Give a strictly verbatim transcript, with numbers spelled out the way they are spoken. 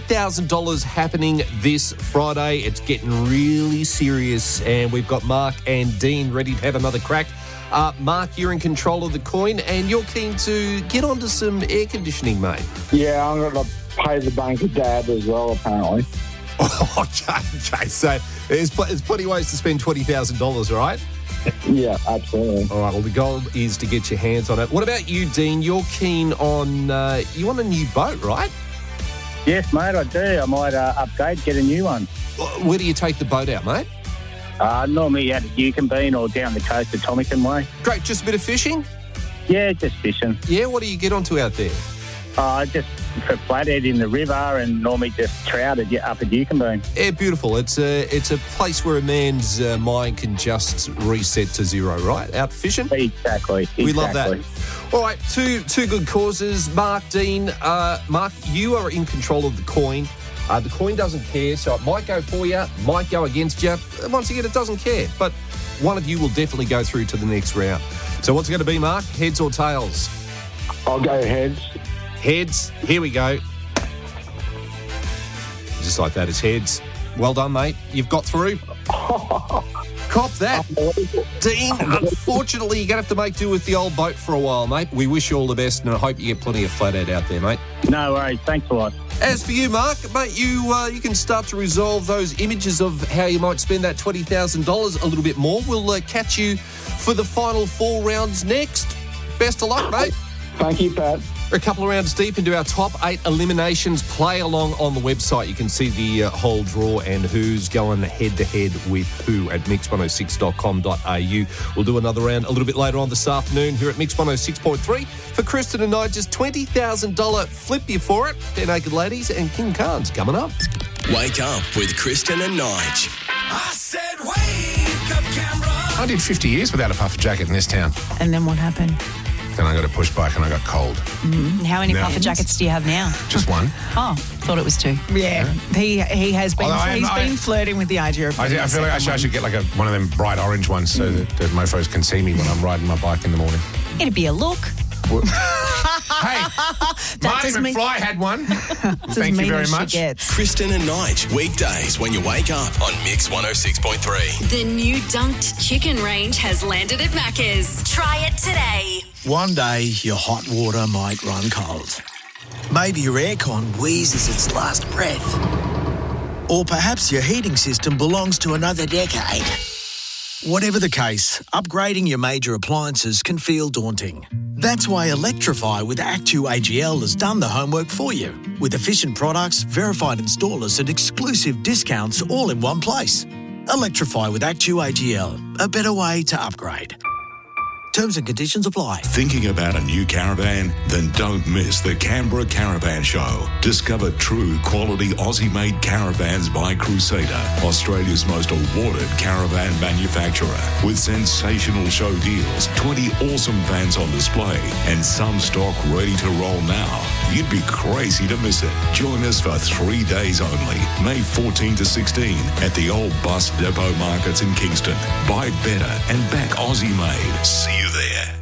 thousand dollars happening this Friday. It's getting really serious, and we've got Mark and Dean ready to have another crack. Uh, Mark, you're in control of the coin, and you're keen to get onto some air conditioning, mate. Yeah, I'm going to pay the bank of dad as well, apparently. Oh, okay, okay. So there's, pl- there's plenty of ways to spend twenty thousand dollars, right? Yeah, absolutely. All right, well, the goal is to get your hands on it. What about you, Dean? You're keen on, uh, you want a new boat, right? Yes, mate, I do. I might uh, upgrade, get a new one. Where do you take the boat out, mate? Uh, normally out at Yukonbean or down the coast of Tomican Way. Great, just a bit of fishing? Yeah, just fishing. Yeah, what do you get onto out there? Uh, just for flathead in the river and normally just trout at, up at Yukonbean. Yeah, beautiful. It's a, it's a place where a man's uh, mind can just reset to zero, right? Out fishing? Exactly. exactly. We love that. All right, two two good causes. Mark, Dean, uh, Mark, you are in control of the coin. Uh, the coin doesn't care, so it might go for you, might go against you. Once again, it doesn't care. But one of you will definitely go through to the next round. So what's it going to be, Mark? Heads or tails? I'll go heads. Heads. Here we go. Just like that, it's heads. Well done, mate. You've got through. Cop that. Dean, unfortunately, you're going to have to make do with the old boat for a while, mate. We wish you all the best, and I hope you get plenty of flathead out there, mate. No worries. Thanks a lot. As for you, Mark, mate, you uh, you can start to resolve those images of how you might spend that twenty thousand dollars a little bit more. We'll uh, catch you for the final four rounds next. Best of luck, mate. Thank you, Pat. We're a couple of rounds deep into our top eight eliminations. Play along on the website. You can see the uh, whole draw and who's going head-to-head with who at mix one oh six dot com dot a u. We'll do another round a little bit later on this afternoon here at Mix one oh six point three. For Kristen and Nigel's twenty thousand dollars flip you for it. Bare Naked Ladies and King Khan's coming up. Wake up with Kristen and Nige. I said wake up, Canberra. I did fifty years without a puffer jacket in this town. And then what happened? Then I got a push bike and I got cold. Mm. How many No. puffer jackets do you have now? Just one. Oh, thought it was two. Yeah, he he has been Although I am- he's I- been flirting with the idea of. I, getting I a feel like I second should, I one. should get like a, one of them bright orange ones so that the mofos can see me when I'm riding my bike in the morning. It'd be a look. Hey, Marty as mean- McFly had one. It's Thank as you mean very as she much. gets. Kristen and Nige, weekdays when you wake up on Mix one oh six point three. The new dunked chicken range has landed at Macca's. Try it today. One day, your hot water might run cold. Maybe your aircon wheezes its last breath. Or perhaps your heating system belongs to another decade. Whatever the case, upgrading your major appliances can feel daunting. That's why Electrify with Actu A G L has done the homework for you. With efficient products, verified installers and exclusive discounts all in one place. Electrify with Actu A G L, a better way to upgrade. Terms and conditions apply. Thinking about a new caravan? Then don't miss the Canberra Caravan Show. Discover true quality Aussie-made caravans by Crusader, Australia's most awarded caravan manufacturer. With sensational show deals, twenty awesome vans on display, and some stock ready to roll now. You'd be crazy to miss it. Join us for three days only, May fourteenth to sixteenth, at the Old Bus Depot Markets in Kingston. Buy better and back Aussie-made. See you there.